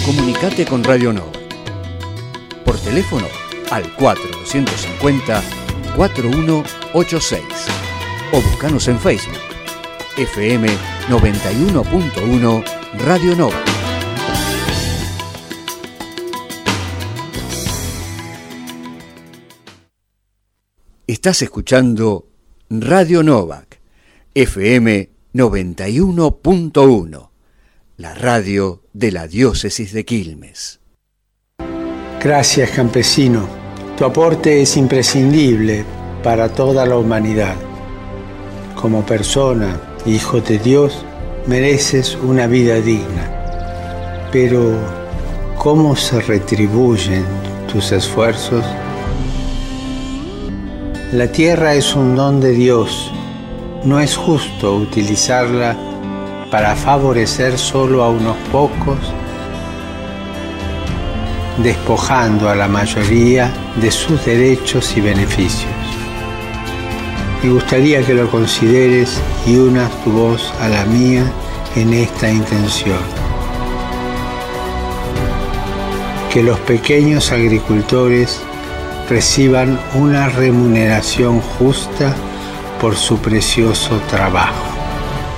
Comunicate con Radio Nova. Por teléfono al 4250-4186 o buscanos en Facebook, FM 91.1 Radio Nova. Estás escuchando Radio Novak, FM 91.1, la radio de la diócesis de Quilmes. Gracias, campesino. Tu aporte es imprescindible para toda la humanidad. Como persona, hijo de Dios, mereces una vida digna. Pero, ¿cómo se retribuyen tus esfuerzos? La tierra es un don de Dios. No es justo utilizarla para favorecer solo a unos pocos, despojando a la mayoría de sus derechos y beneficios. Me gustaría que lo consideres y unas tu voz a la mía en esta intención. Que los pequeños agricultores reciban una remuneración justa por su precioso trabajo.